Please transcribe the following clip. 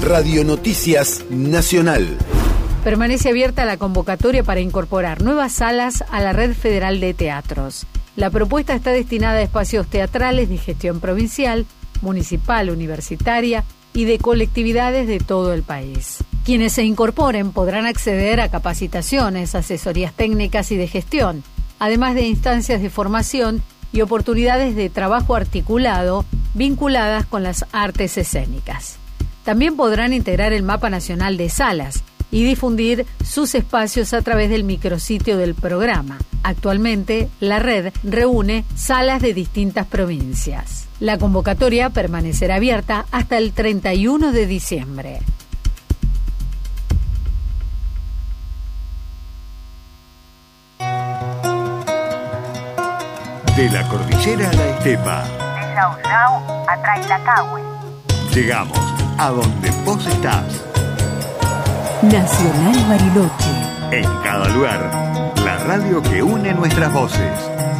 Radio Noticias Nacional. Permanece abierta la convocatoria para incorporar nuevas salas a la Red Federal de Teatros. La propuesta está destinada a espacios teatrales de gestión provincial, municipal, universitaria y de colectividades de todo el país. Quienes se incorporen podrán acceder a capacitaciones, asesorías técnicas y de gestión, además de instancias de formación y oportunidades de trabajo articulado vinculadas con las artes escénicas. También podrán integrar el mapa nacional de salas y difundir sus espacios a través del micrositio del programa. Actualmente, la red reúne salas de distintas provincias. La convocatoria permanecerá abierta hasta el 31 de diciembre. De la cordillera a la estepa. De Yauyao a Trailacahue. Llegamos a donde vos estás. Nacional Bariloche. En cada lugar, la radio que une nuestras voces.